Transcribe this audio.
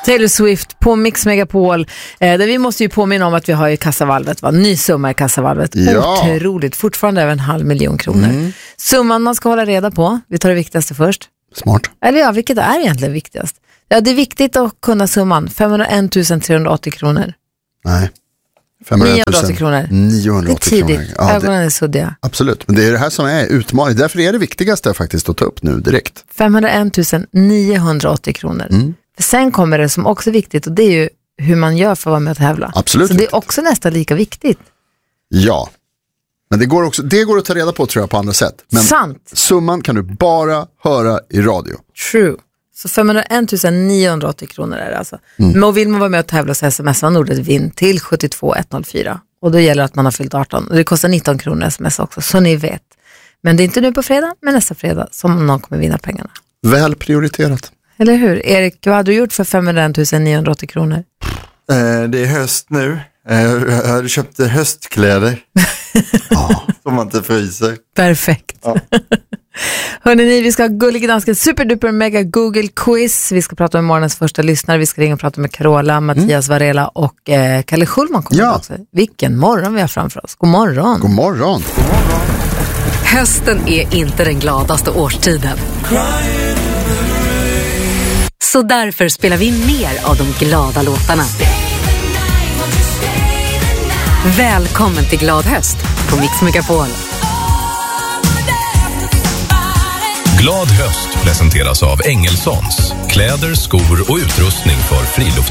Taylor Swift på Mix Megapol. Där vi måste ju påminna om att vi har ju kassavalvet, va? Ny summa i kassavalvet. Ja. Otroligt, fortfarande över 500 000 kronor. Summan man ska hålla reda på. Vi tar det viktigaste först. Smart. Eller ja, vilket är egentligen viktigast? Ja, det är viktigt att kunna summan. 501 380 kronor. Nej. 980 kronor. 980 det är tidigt. kronor. Ja, ögonen är suddiga. Absolut, men det är det här som är utmaning. Därför är det viktigaste faktiskt att ta upp nu direkt. 501 980 kronor. För sen kommer det som också är viktigt, och det är ju hur man gör för att vara med och tävla. Absolut. Så det är också nästan lika viktigt. Ja, men det går att ta reda på, tror jag, på andra sätt. Men Sant. summan kan du bara höra i radio. True. Så 501 980 kronor är det alltså. Men vill man vara med och tävla så smsar man ordet vinn till 72104. Och då gäller det att man har fyllt 18. Och det kostar 19 kronor sms också, så ni vet. Men det är inte nu på fredag, men nästa fredag som någon kommer vinna pengarna. Väl prioriterat. Eller hur? Erik, vad hade du gjort för 501 980 kronor? Det är höst nu. Jag hade köpt höstkläder. Som man inte fryser. Perfekt. Ja. Hörrni, vi ska ha Gullig Dansken superduper mega Google quiz. Vi ska prata med morgonens första lyssnare. Vi ska ringa och prata med Carola, Mattias Varela och Kalle Schulman kommer också. Vilken morgon vi har framför oss. God morgon. God morgon. Hösten är inte den gladaste årstiden. Så därför spelar vi mer av de glada låtarna. Välkommen till Glad höst på Mix Megapol. Glad höst presenteras av Engelsons. Kläder, skor och utrustning för friluft.